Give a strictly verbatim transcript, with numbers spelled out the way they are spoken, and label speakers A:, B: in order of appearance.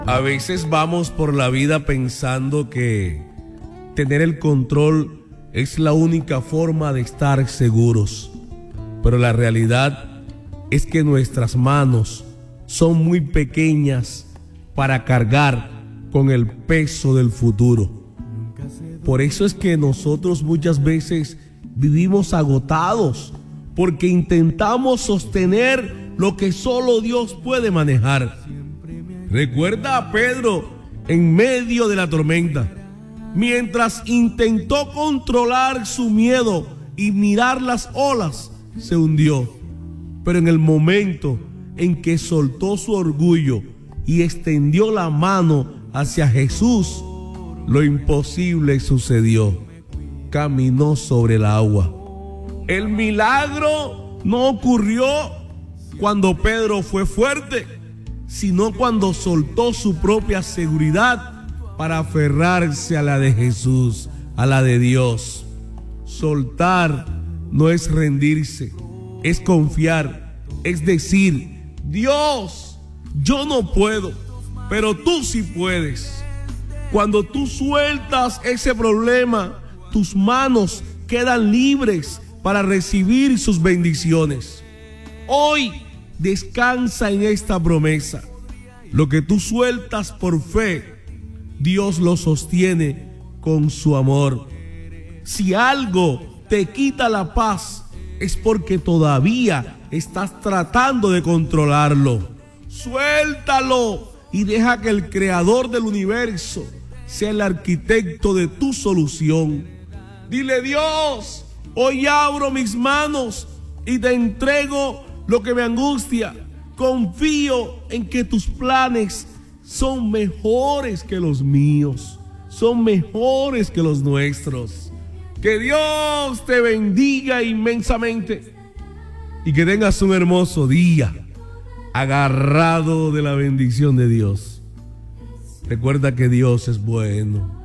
A: A veces vamos por la vida pensando que tener el control es la única forma de estar seguros, pero la realidad es que nuestras manos son muy pequeñas para cargar con el peso del futuro. Por eso es que nosotros muchas veces vivimos agotados, porque intentamos sostener lo que solo Dios puede manejar. Recuerda a Pedro en medio de la tormenta, mientras intentó controlar su miedo y mirar las olas, se hundió. Pero en el momento en que soltó su orgullo y extendió la mano hacia Jesús, lo imposible sucedió. Caminó sobre el agua. El milagro no ocurrió cuando Pedro fue fuerte, sino cuando soltó su propia seguridad para aferrarse a la de Jesús, a la de Dios. Soltar no es rendirse, es confiar, es decir: Dios, yo no puedo, pero tú sí puedes. Cuando tú sueltas ese problema, tus manos quedan libres para recibir sus bendiciones. Hoy descansa en esta promesa. Lo que tú sueltas por fe, Dios lo sostiene con su amor. Si algo te quita la paz, es porque todavía estás tratando de controlarlo. Suéltalo y deja que el creador del universo sea el arquitecto de tu solución. Dile: Dios, hoy abro mis manos y te entrego lo que me angustia. Confío en que tus planes son mejores que los míos, son mejores que los nuestros. Que Dios te bendiga inmensamente y que tengas un hermoso día agarrado de la bendición de Dios. Recuerda que Dios es bueno.